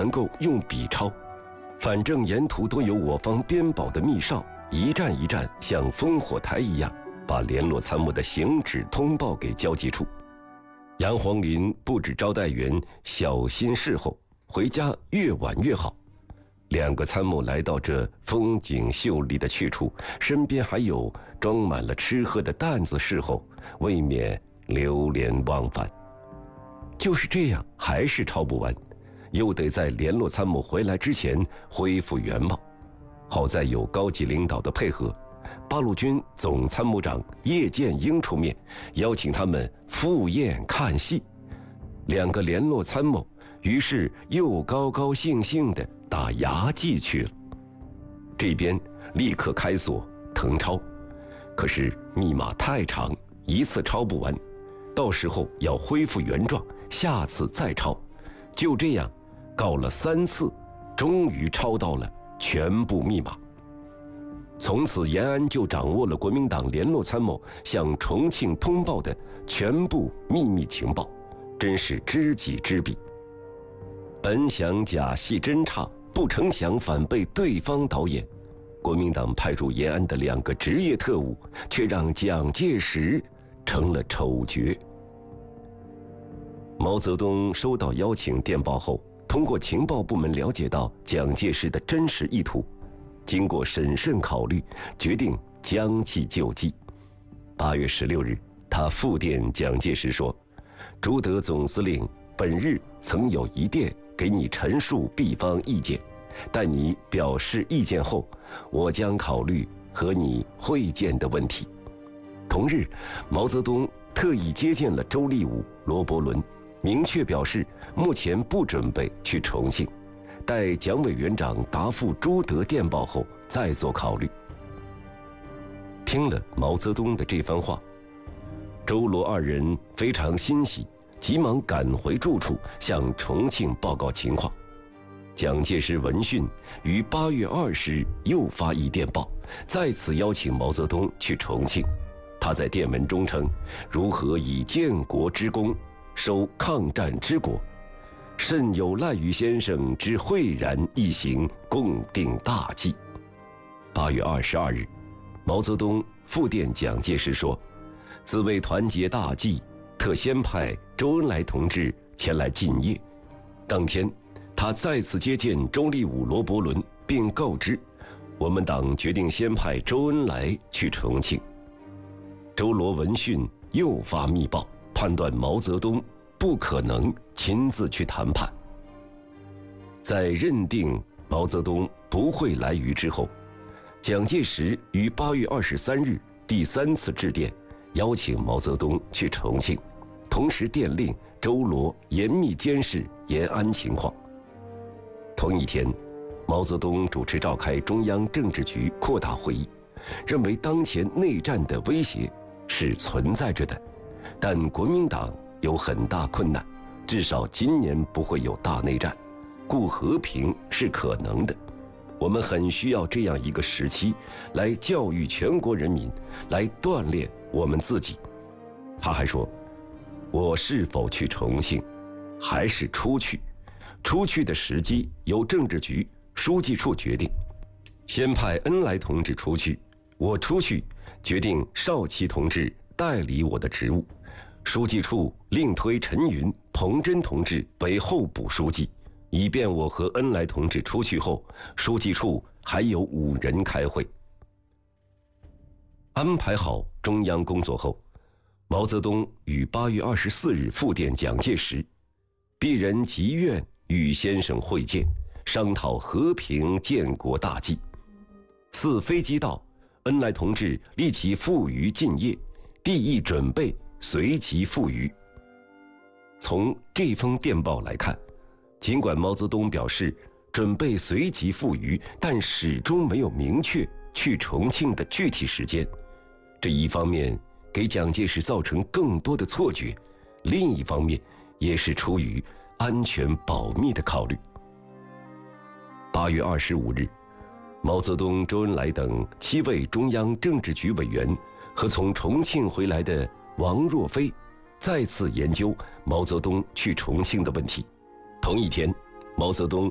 能够用笔抄，反正沿途都有我方编保的密哨，一站一站像烽火台一样，把联络参谋的行止通报给交际处。杨黄林布置招待员小心侍候，回家越晚越好。2个参谋来到这风景秀丽的去处，身边还有装满了吃喝的担子侍候，未免流连忘返。就是这样，还是抄不完，又得在联络参谋回来之前恢复原貌。好在有高级领导的配合，八路军总参谋长叶剑英出面，邀请他们赴宴看戏。2个联络参谋于是又高高兴兴地打牙祭去了。这边立刻开锁誊抄，可是密码太长，一次抄不完，到时候要恢复原状，下次再抄。就这样搞了3次，终于抄到了全部密码。从此延安就掌握了国民党联络参谋向重庆通报的全部秘密情报，真是知己知彼。本想假戏真差，不成想反被对方导演。国民党派驻延安的2个职业特务，却让蒋介石成了丑角。毛泽东收到邀请电报后，通过情报部门了解到蒋介石的真实意图，经过审慎考虑，决定将计就计。8月16日，他复电蒋介石说：“朱德总司令本日曾有一电给你陈述毕方意见，待你表示意见后，我将考虑和你会见的问题。”同日，毛泽东特意接见了周立武、罗伯伦，明确表示目前不准备去重庆，待蒋委员长答复朱德电报后再做考虑。听了毛泽东的这番话，周罗2人非常欣喜，急忙赶回住处向重庆报告情况。蒋介石闻讯于8月20日又发一电报，再次邀请毛泽东去重庆。他在电文中称，如何以建国之功收抗战之国，甚有赖于先生之慧然一行，共定大计。8月22日，毛泽东复电蒋介石说，自为团结大计，特先派周恩来同志前来进谒。当天，他再次接见周立武、罗伯伦，并告知我们党决定先派周恩来去重庆。周罗闻讯又发密报，判断毛泽东不可能亲自去谈判。在认定毛泽东不会来渝之后，蒋介石于8月23日第3次致电，邀请毛泽东去重庆，同时电令周罗严密监视延安情况。同一天，毛泽东主持召开中央政治局扩大会议，认为当前内战的威胁是存在着的，但国民党有很大困难，至少今年不会有大内战，故和平是可能的。我们很需要这样一个时期，来教育全国人民，来锻炼我们自己。他还说，我是否去重庆，还是出去？出去的时机由政治局、书记处决定。先派恩来同志出去，我出去决定少奇同志代理我的职务，书记处另推陈云、彭真同志为候补书记，以便我和恩来同志出去后，书记处还有5人开会。安排好中央工作后，毛泽东于8月24日复电蒋介石，鄙人急愿与先生会见，商讨和平建国大计。4飞机到，恩来同志立即赴渝进谒，地议准备随即赴渝。从这封电报来看，尽管毛泽东表示准备随即赴渝，但始终没有明确去重庆的具体时间。这一方面给蒋介石造成更多的错觉，另一方面也是出于安全保密的考虑。8月25日，毛泽东、周恩来等7位中央政治局委员和从重庆回来的王若飞再次研究毛泽东去重庆的问题。同一天，毛泽东